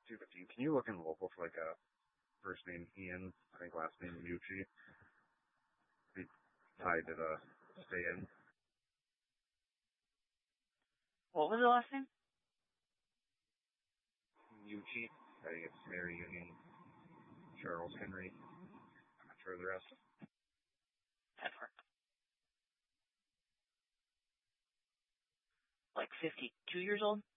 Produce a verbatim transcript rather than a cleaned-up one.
two fifteen. Can you look in local for like a first name Ian, I think last name Mucci? Be tied to the stay in. What was the last name? Mucci. I think it's Mary Union, Charles Henry. I'm not sure of the rest. Edward. Like fifty-two years old?